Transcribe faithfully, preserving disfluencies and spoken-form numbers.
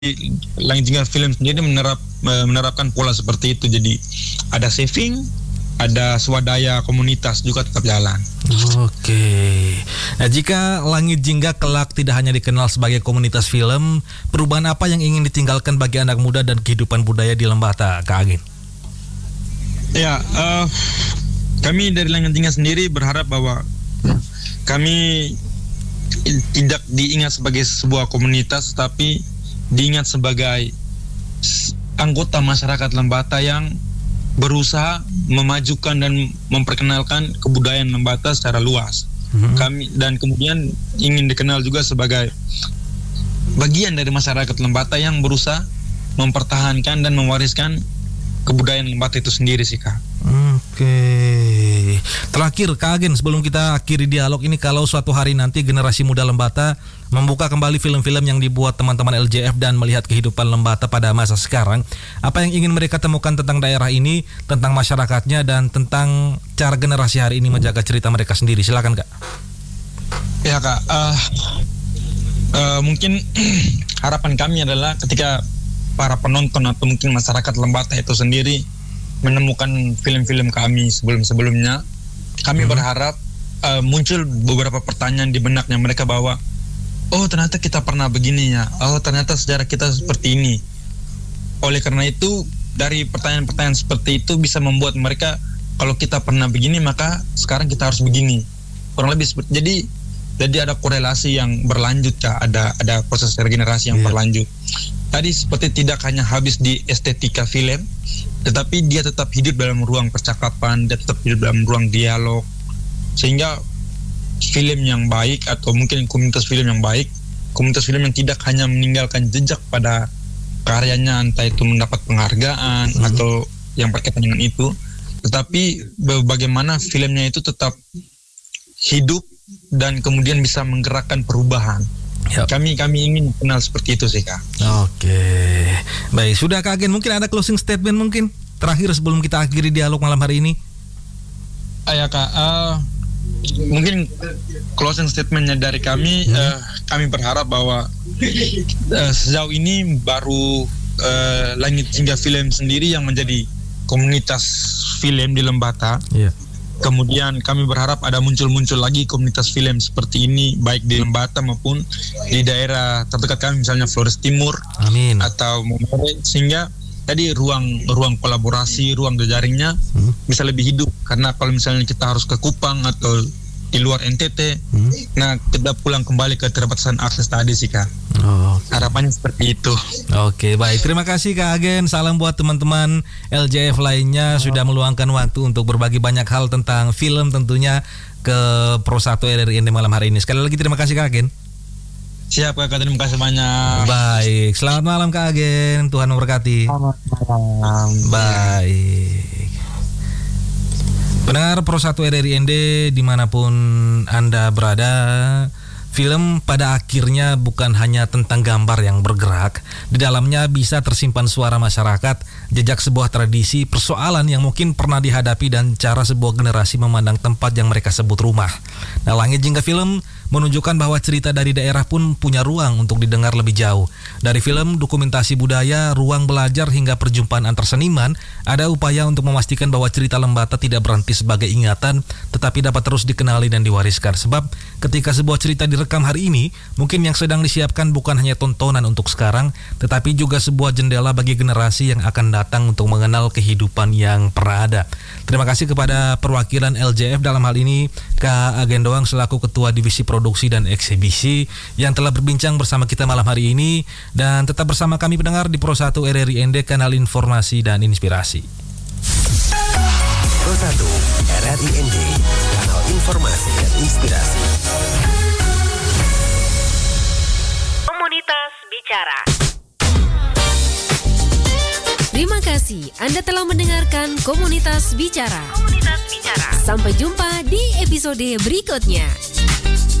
Langit Jingga Film sendiri menerap menerapkan pola seperti itu. Jadi ada saving, ada swadaya komunitas juga tetap jalan. Oke. Nah, jika Langit Jingga kelak tidak hanya dikenal sebagai komunitas film, perubahan apa yang ingin ditinggalkan bagi anak muda dan kehidupan budaya di Lembata, Kak Agen? Ya, uh, kami dari Langit Jingga sendiri berharap bahwa kami tidak diingat sebagai sebuah komunitas, tapi diingat sebagai anggota masyarakat Lembata yang berusaha memajukan dan memperkenalkan kebudayaan Lembata secara luas. Mm-hmm. Kami dan kemudian ingin dikenal juga sebagai bagian dari masyarakat Lembata yang berusaha mempertahankan dan mewariskan kebudayaan Lembata itu sendiri sih, Kak. Oke. Terakhir, Kak Agen, sebelum kita akhiri dialog ini, kalau suatu hari nanti generasi muda Lembata membuka kembali film-film yang dibuat teman-teman L J F dan melihat kehidupan Lembata pada masa sekarang, apa yang ingin mereka temukan tentang daerah ini, tentang masyarakatnya, dan tentang cara generasi hari ini menjaga cerita mereka sendiri? Silakan, Kak. Ya, Kak. Uh, uh, mungkin harapan kami adalah ketika para penonton atau mungkin masyarakat Lembata itu sendiri menemukan film-film kami sebelum-sebelumnya, kami hmm. berharap uh, muncul beberapa pertanyaan di benaknya mereka bahwa oh ternyata kita pernah begini ya, oh ternyata sejarah kita seperti ini. Oleh karena itu, dari pertanyaan-pertanyaan seperti itu bisa membuat mereka, kalau kita pernah begini maka sekarang kita harus begini. Kurang lebih seperti, jadi jadi ada korelasi yang berlanjut ya, ada ada proses regenerasi yang yeah. berlanjut. Tadi seperti tidak hanya habis di estetika film, tetapi dia tetap hidup dalam ruang percakapan, dia tetap hidup dalam ruang dialog, sehingga film yang baik atau mungkin komunitas film yang baik, komunitas film yang tidak hanya meninggalkan jejak pada karyanya, entah itu mendapat penghargaan hmm. atau yang berkaitan dengan itu, tetapi bagaimana filmnya itu tetap hidup dan kemudian bisa menggerakkan perubahan. Yep. Kami kami ingin kenal seperti itu sih, Kak. Oke, baik, sudah, Kak Agen, mungkin ada closing statement mungkin terakhir sebelum kita akhiri dialog malam hari ini. Ah, ya, Kak. Uh, mungkin closing statementnya dari kami, hmm. uh, kami berharap bahwa uh, sejauh ini baru uh, Langit Jingga Film sendiri yang menjadi komunitas film di Lembata. Yeah. Kemudian kami berharap ada muncul-muncul lagi komunitas film seperti ini, baik di Lembata maupun di daerah terdekat kami, misalnya Flores Timur. Amin. Atau Momore, sehingga tadi ruang ruang kolaborasi, ruang jejaringnya hmm. bisa lebih hidup. Karena kalau misalnya kita harus ke Kupang atau di luar N T T, hmm. nah kita pulang kembali ke keterbatasan akses tadi sih, Kak. Oh, okay. Harapannya seperti itu. Oke, baik. Terima kasih, Kak Agen. Salam buat teman-teman L J F lainnya, oh. sudah meluangkan waktu untuk berbagi banyak hal tentang film tentunya ke Pro satu R R I N D malam hari ini. Sekali lagi terima kasih, Kak Agen. Siap, Kak. Terima kasih banyak. Baik. Selamat malam, Kak Agen. Tuhan memberkati. Selamat malam. Baik. Pendengar Pro satu R R I N D dimanapun Anda berada, film pada akhirnya bukan hanya tentang gambar yang bergerak. Di dalamnya bisa tersimpan suara masyarakat, jejak sebuah tradisi, persoalan yang mungkin pernah dihadapi, dan cara sebuah generasi memandang tempat yang mereka sebut rumah. Nah, Langit Jingga Film menunjukkan bahwa cerita dari daerah pun punya ruang untuk didengar lebih jauh. Dari film, dokumentasi budaya, ruang belajar, hingga perjumpaan antar seniman, ada upaya untuk memastikan bahwa cerita Lembata tidak berhenti sebagai ingatan, tetapi dapat terus dikenali dan diwariskan. Sebab ketika sebuah cerita direkam hari ini, mungkin yang sedang disiapkan bukan hanya tontonan untuk sekarang, tetapi juga sebuah jendela bagi generasi yang akan datang untuk mengenal kehidupan yang pernah ada. Terima kasih kepada perwakilan L J F dalam hal ini, Kak Agen Doang selaku Ketua Divisi Produksi dan Eksibisi yang telah berbincang bersama kita malam hari ini, dan tetap bersama kami pendengar di Pro satu R R I N D, kanal informasi dan inspirasi. Pro satu R R I N D, kanal informasi dan inspirasi. Komunitas Bicara. Terima kasih Anda telah mendengarkan Komunitas Bicara. Komunitas Bicara. Sampai jumpa di episode berikutnya.